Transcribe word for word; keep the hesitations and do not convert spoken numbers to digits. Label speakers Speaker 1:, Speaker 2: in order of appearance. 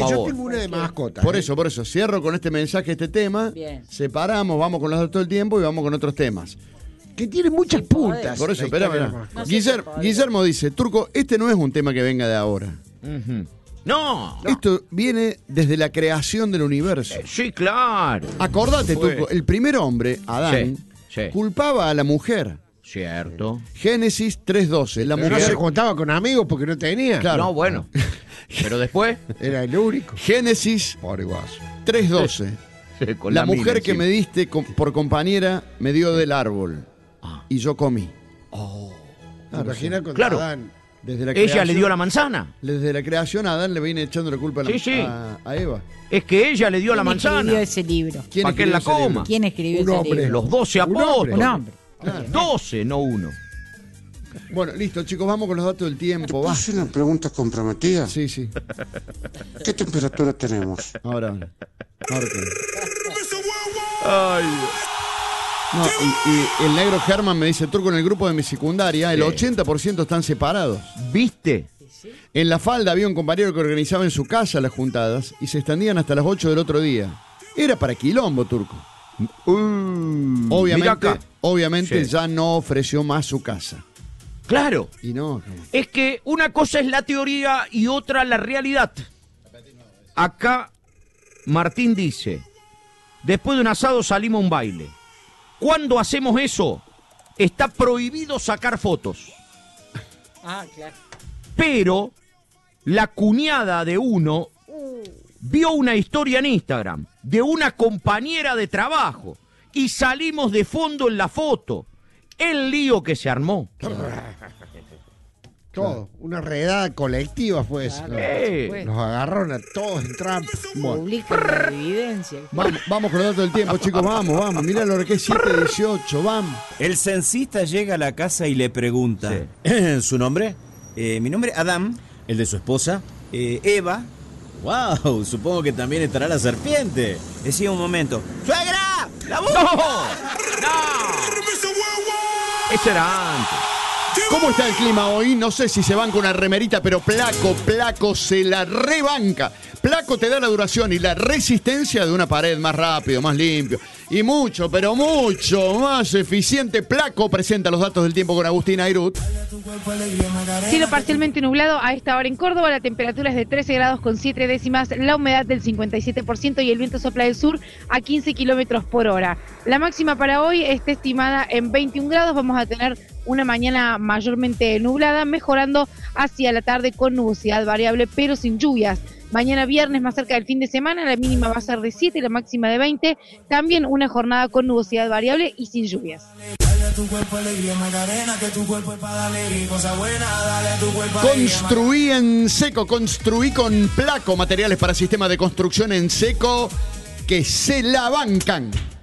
Speaker 1: favor.
Speaker 2: Yo tengo una de mascota.
Speaker 3: Por
Speaker 2: ¿eh?
Speaker 3: eso, por eso, cierro con este mensaje, este tema.
Speaker 4: Bien.
Speaker 3: Separamos, vamos con los datos del tiempo y vamos con otros temas.
Speaker 2: Que tiene muchas
Speaker 4: Sí, podés.
Speaker 2: puntas.
Speaker 3: Por eso,
Speaker 2: la
Speaker 3: espera,
Speaker 2: historia
Speaker 3: espera.
Speaker 2: de mascota.
Speaker 4: No sé
Speaker 3: Guillermo,
Speaker 4: si podés.
Speaker 3: Guillermo dice, Turco, este no es un tema que venga de ahora.
Speaker 1: Ujú. No.
Speaker 3: Esto viene desde la creación del universo.
Speaker 1: Eh, Sí, claro.
Speaker 3: Acordate,
Speaker 1: Fue.
Speaker 3: Turco, el primer hombre, Adán,
Speaker 1: Sí, sí.
Speaker 3: culpaba a la mujer.
Speaker 1: Cierto.
Speaker 3: Génesis tres doce. La
Speaker 2: Pero no
Speaker 3: mujer.
Speaker 2: se juntaba con amigos porque no tenía.
Speaker 3: Claro.
Speaker 1: No, bueno. Pero después,
Speaker 2: Era el único.
Speaker 3: Génesis
Speaker 2: Pobre guaso.
Speaker 3: tres doce.
Speaker 1: con
Speaker 3: La
Speaker 1: mina
Speaker 3: mujer que
Speaker 1: encima.
Speaker 3: me diste com- por compañera me dio del árbol.
Speaker 1: Ah.
Speaker 3: Y yo comí.
Speaker 2: ¿Te imaginas cuando
Speaker 1: Claro.
Speaker 2: Adán...
Speaker 3: Desde la
Speaker 1: Ella
Speaker 3: creación-
Speaker 1: le dio la manzana.
Speaker 3: Desde la creación a Adán le viene echando la culpa a, la-
Speaker 1: Sí, sí.
Speaker 3: a- a Eva.
Speaker 1: Es que ella le dio la
Speaker 4: ¿Quién escribió
Speaker 1: manzana.
Speaker 4: ese libro?
Speaker 3: ¿Quién
Speaker 1: Pa' que él la
Speaker 3: escribió ese
Speaker 1: coma.
Speaker 3: libro?
Speaker 4: ¿Quién escribió
Speaker 2: Un
Speaker 4: ese
Speaker 2: hombre.
Speaker 4: libro?
Speaker 1: Los doce
Speaker 2: Un hombre.
Speaker 1: apóstoles.
Speaker 4: Un hombre.
Speaker 1: Doce, no uno.
Speaker 3: Bueno, listo, chicos, vamos con los datos del tiempo. Va.
Speaker 5: ¿Es una pregunta comprometida?
Speaker 3: Sí, sí.
Speaker 5: ¿Qué temperatura tenemos?
Speaker 3: Ahora, ahora. Ahora te-
Speaker 1: Ay.
Speaker 3: No, y, y el negro Germán me dice, Turco, en el grupo de mi secundaria, el
Speaker 1: Sí.
Speaker 3: ochenta por ciento están separados.
Speaker 1: ¿Viste?
Speaker 3: En la falda había un compañero que organizaba en su casa las juntadas y se extendían hasta las ocho del otro día. Era para quilombo, Turco.
Speaker 1: Uh, mira
Speaker 3: Obviamente,
Speaker 1: acá.
Speaker 3: obviamente
Speaker 1: Sí.
Speaker 3: ya no ofreció más su casa.
Speaker 1: Claro.
Speaker 3: Y no,
Speaker 1: Es que una cosa es la teoría y otra la realidad. Acá Martín dice, después de un asado salimos a un baile. ¿Cuándo hacemos eso? Está prohibido sacar fotos.
Speaker 4: Ah, claro.
Speaker 1: Pero la cuñada de uno vio una historia en Instagram de una compañera de trabajo y salimos de fondo en la foto. El lío que se armó.
Speaker 2: Todo. Una redada colectiva fue eso.
Speaker 1: Eh.
Speaker 2: Los agarraron a todos en trampa.
Speaker 4: Publica la evidencia.
Speaker 3: vamos, vamos con los datos del tiempo, chicos, vamos, vamos. Mirá lo que es siete dieciocho, vamos.
Speaker 6: El censista llega a la casa y le pregunta: ¿su nombre? "Eh, mi nombre, Adam. ¿El de su esposa? "Eh, Eva. Wow, supongo que también estará la serpiente. Decía un momento: ¡Suegra! ¡La busca!
Speaker 1: ¡No! ¡No! Ese era antes.
Speaker 3: ¿Cómo está el clima hoy? No sé si se banca una remerita, pero Placo, Placo se la rebanca. Placo te da la duración y la resistencia de una pared más rápido, más limpio. Y mucho, pero mucho más eficiente. Placo presenta los datos del tiempo con Agustín Airut.
Speaker 7: Cielo parcialmente nublado a esta hora en Córdoba, la temperatura es de trece grados con siete décimas, la humedad del cincuenta y siete por ciento y el viento sopla del sur a quince kilómetros por hora. La máxima para hoy está estimada en veintiún grados, vamos a tener una mañana mayormente nublada, mejorando hacia la tarde con nubosidad variable, pero sin lluvias. Mañana viernes, más cerca del fin de semana, la mínima va a ser de siete, la máxima de veinte. También una jornada con nubosidad variable y sin lluvias.
Speaker 3: Construí en seco, construí con Placo, materiales para sistemas de construcción en seco que se la bancan.